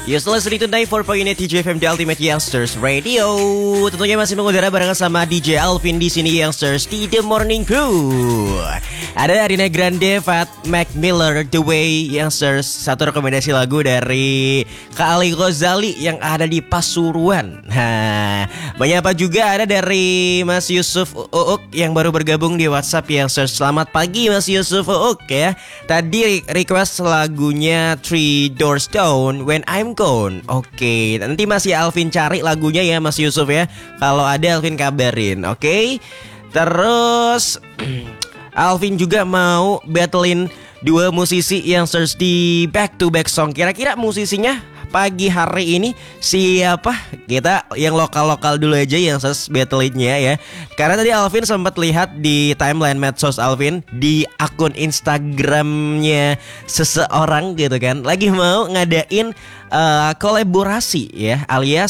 You're still listening to 94.8 TJFM The Ultimate Youngsters Radio. Tentunya masih mengudara barengan sama DJ Alvin di sini Youngsters di The Morning Crew. Ada Ariana Grande, Fat Mac Miller, The Way Youngsters. Satu rekomendasi lagu dari Kak Ali Ghazali yang ada di Pasuruan. Banyak apa juga ada dari Mas Yusuf Uuk yang baru bergabung di WhatsApp Youngsters. Selamat pagi Mas Yusuf Uuk ya. Tadi request lagunya Three Doors Down When I'm Gone. Oke, nanti masih Alvin cari lagunya ya Mas Yusuf ya. Kalau ada Alvin kabarin. Oke. Terus Alvin juga mau battlein dua musisi yang search di back to back song. Kira-kira musisinya pagi hari ini siapa? Kita yang lokal-lokal dulu aja yang search battle-nya ya. Karena tadi Alvin sempat lihat di timeline medsos Alvin di akun Instagramnya seseorang gitu kan, lagi mau ngadain kolaborasi ya, alias